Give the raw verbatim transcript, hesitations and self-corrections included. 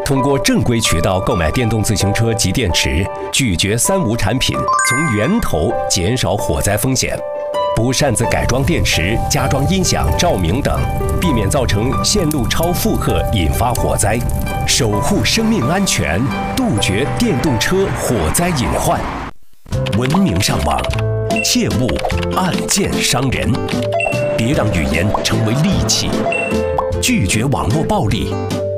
通过正规渠道购买电动自行车及电池，拒绝三无产品，从源头减少火灾风险。不擅自改装电池、加装音响、照明等，避免造成线路超负荷引发火灾，守护生命安全，杜绝电动车火灾隐患。文明上网，切勿暗箭伤人，别让语言成为利器。拒绝网络暴力，